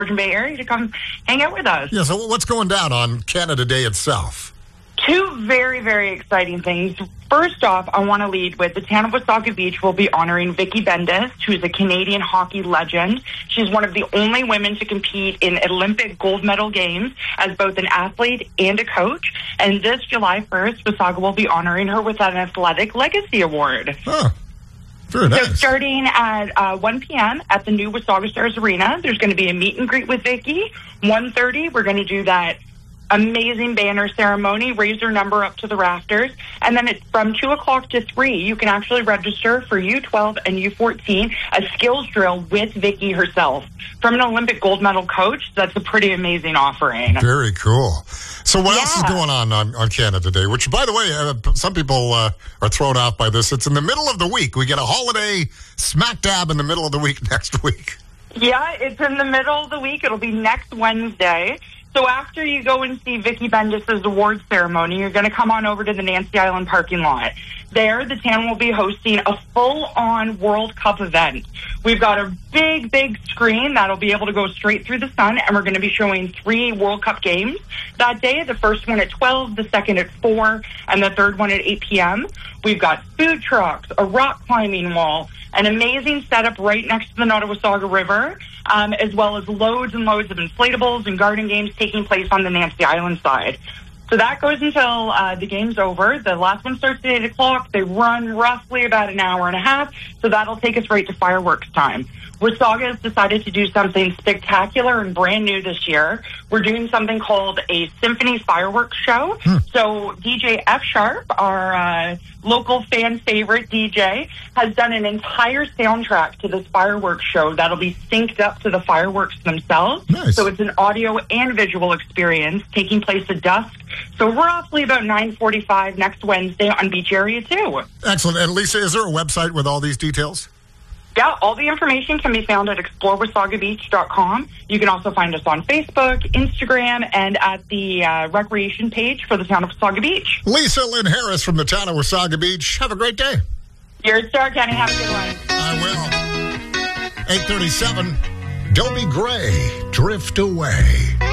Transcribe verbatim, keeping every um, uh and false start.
Georgian Bay area to come hang out with us. Yeah, so what's going down on Canada Day itself? Two very, very exciting things. First off, I want to lead with the town of Wasaga Beach will be honoring Vicky Bendis, who's a Canadian hockey legend. She's one of the only women to compete in Olympic gold medal games as both an athlete and a coach. And this July first, Wasaga will be honoring her with an Athletic Legacy Award. Huh. Very nice. So starting at uh, one p.m. at the new Wasaga Stars Arena, there's going to be a meet and greet with Vicky. one thirty, we're going to do that amazing banner ceremony, raise her number up to the rafters. And then it's from two o'clock to three, you can actually register for U twelve and U fourteen, a skills drill with Vicky herself. From an Olympic gold medal coach, that's a pretty amazing offering. Very cool. So what Yeah. else is going on, on on Canada Day? Which, by the way, uh, some people uh, are thrown off by this. It's in the middle of the week. We get a holiday smack dab in the middle of the week next week. Yeah, it's in the middle of the week. It'll be next Wednesday. So after you go and see Vicky Bendis' awards ceremony, you're going to come on over to the Nancy Island parking lot. There, the town will be hosting a full-on World Cup event. We've got a big, big screen that'll be able to go straight through the sun, and we're going to be showing three World Cup games that day. The first one at twelve, the second at four, and the third one at eight p.m. We've got food trucks, a rock climbing wall, an amazing setup right next to the Nottawasaga River, um, as well as loads and loads of inflatables and garden games taking place on the Nancy Island side. So that goes until uh, the game's over. The last one starts at eight o'clock. They run roughly about an hour and a half, so that'll take us right to fireworks time. Wasaga has decided to do something spectacular and brand new this year. We're doing something called a Symphony Fireworks Show. Hmm. So D J F Sharp, our uh, local fan favorite D J, has done an entire soundtrack to this fireworks show that'll be synced up to the fireworks themselves. Nice. So it's an audio and visual experience taking place at dusk. So roughly about nine forty-five next Wednesday on Beach Area two. Excellent. And Lisa, is there a website with all these details? Yeah, all the information can be found at explore wasaga beach dot com. You can also find us on Facebook, Instagram, and at the uh, recreation page for the town of Wasaga Beach. Lisa Lynn Harris from the town of Wasaga Beach. Have a great day. You're a star, Kenny. Have a good one. I will. eight thirty-seven, Dobie Gray, Drift Away.